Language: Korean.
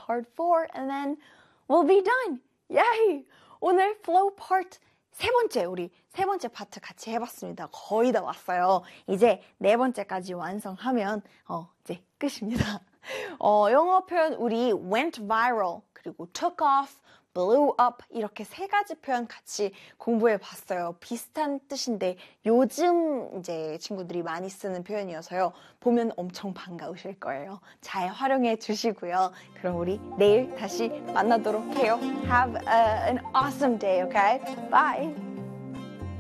part 4 and then we'll be done. Yay! 오늘 flow part 우리 세 번째 파트 같이 해봤습니다. 거의 다 왔어요. 이제 네 번째까지 완성하면 이제 끝입니다. 영어 표현 우리 went viral 그리고 took off, blew up 이렇게 세 가지 표현 같이 공부해 봤어요. 비슷한 뜻인데 요즘 이제 친구들이 많이 쓰는 표현이어서요. 보면 엄청 반가우실 거예요. 잘 활용해 주시고요. 그럼 우리 내일 다시 만나도록 해요. Have an awesome day, okay? Bye!